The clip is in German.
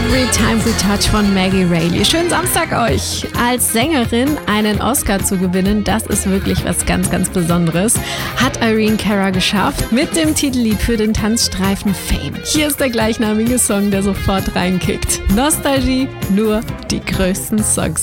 Every Time We Touch von Maggie Reilly. Schönen Samstag euch. Als Sängerin einen Oscar zu gewinnen, das ist wirklich was ganz, ganz Besonderes. Hat Irene Cara geschafft mit dem Titellied für den Tanzstreifen Fame. Hier ist der gleichnamige Song, der sofort reinkickt. Nostalgie, nur die größten Songs.